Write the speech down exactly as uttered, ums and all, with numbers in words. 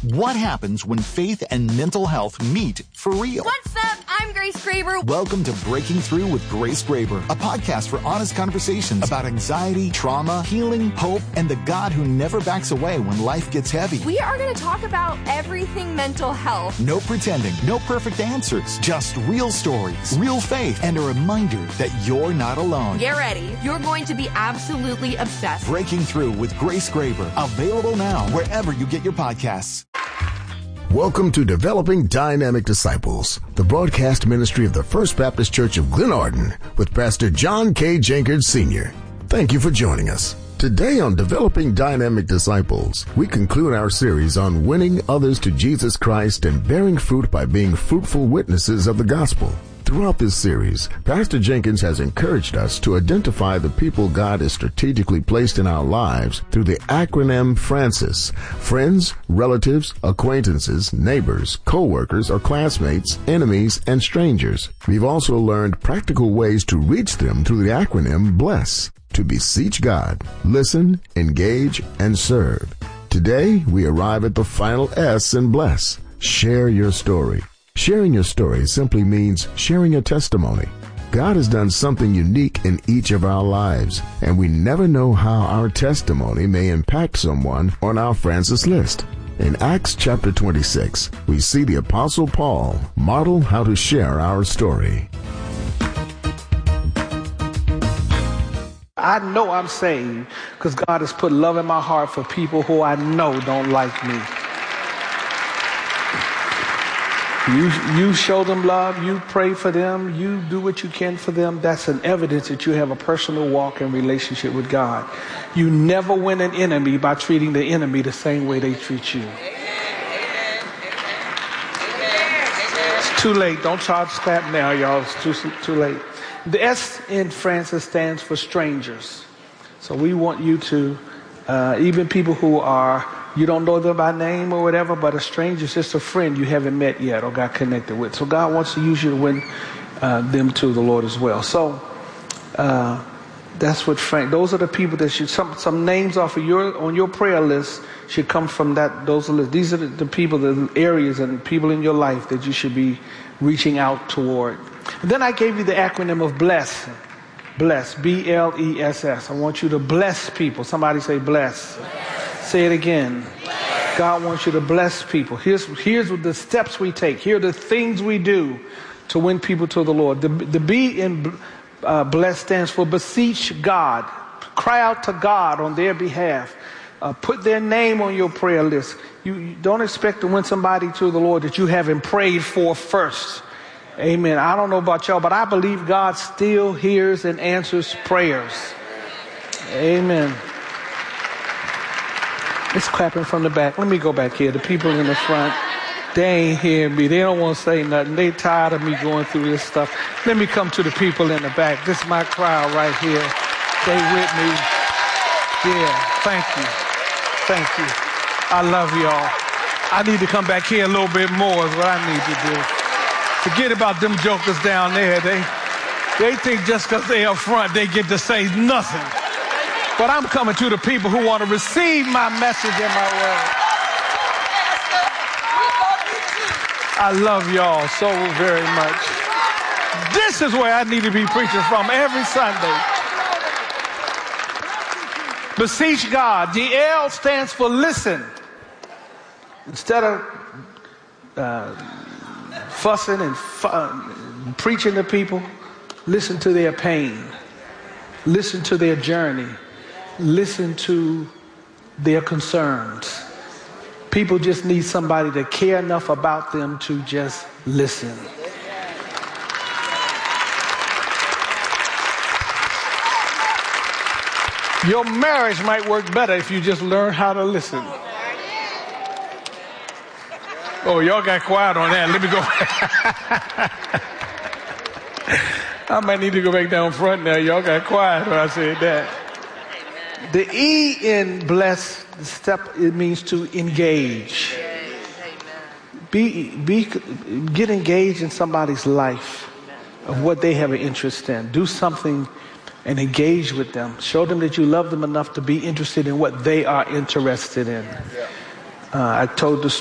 What happens when faith and mental health meet for real? What's up? I'm Grace Graber. Welcome to Breaking Through with Grace Graber, a podcast for honest conversations about anxiety, trauma, healing, hope, and the God who never backs away when life gets heavy. We are going to talk about everything mental health. No pretending, no perfect answers, just real stories, real faith, and a reminder that you're not alone. Get ready. You're going to be absolutely obsessed. Breaking Through with Grace Graber, available now wherever you get your podcasts. Welcome to Developing Dynamic Disciples, the broadcast ministry of the First Baptist Church of Glenarden with Pastor John K. Jenkins Senior Thank you for joining us. Today on Developing Dynamic Disciples, we conclude our series on winning others to Jesus Christ and bearing fruit by being fruitful witnesses of the gospel. Throughout this series, Pastor Jenkins has encouraged us to identify the people God has strategically placed in our lives through the acronym FRANCIS: friends, relatives, acquaintances, neighbors, co-workers or classmates, enemies, and strangers. We've also learned practical ways to reach them through the acronym BLESS: to beseech God, listen, engage, and serve. Today, we arrive at the final S in BLESS: share your story. Sharing your story simply means sharing your testimony. God has done something unique in each of our lives, and we never know how our testimony may impact someone on our Francis list. In Acts chapter twenty-six, we see the Apostle Paul model how to share our story. I know I'm saved because God has put love in my heart for people who I know don't like me. You you show them love, you pray for them, you do what you can for them. That's an evidence that you have a personal walk and relationship with God. You never win an enemy by treating the enemy the same way they treat you. It's too late. Don't try to clap now, y'all. It's too, too late. The S in Francis stands for strangers. So we want you to, uh, even people who are, you don't know them by name or whatever, but a stranger is just a friend you haven't met yet or got connected with. So God wants to use you to win uh, them to the Lord as well. So uh, that's what Frank. Those are the people that should. Some some names off of your on your prayer list should come from that. Those are these are the, the people, the areas and people in your life that you should be reaching out toward. And then I gave you the acronym of BLESS. Bless. B L E S S. I want you to bless people. Somebody say bless. Bless. Say it again. Bless. God wants you to bless people. Here's here's the steps we take. Here are the things we do to win people to the Lord. The, the B in uh, bless stands for beseech God. Cry out to God on their behalf. Uh, put their name on your prayer list. You, you don't expect to win somebody to the Lord that you haven't prayed for first. Amen. I don't know about y'all, but I believe God still hears and answers prayers. Amen. It's clapping from the back. Let me go back here. The people in the front, they ain't hearing me. They don't want to say nothing. They tired of me going through this stuff. Let me come to the people in the back. This is my crowd right here. They with me. Yeah, thank you. Thank you. I love y'all. I need to come back here a little bit more is what I need to do. Forget about them jokers down there. They they think just because they up front, they get to say nothing. But I'm coming to the people who want to receive my message and my word. I love y'all so very much. This is where I need to be preaching from every Sunday. Beseech God. The L stands for listen. Instead of uh, fussing and fu- preaching to people, listen to their pain, listen to their journey, listen to their concerns. People just need somebody to care enough about them to just listen. Your marriage might work better if you just learn how to listen. Oh, y'all got quiet on that. Let me go. I might need to go back down front now. Y'all got quiet when I said that. The E in bless, the step, it means to engage. Be, be, get engaged in somebody's life of what they have an interest in. Do something and engage with them. Show them that you love them enough to be interested in what they are interested in. Uh, I told the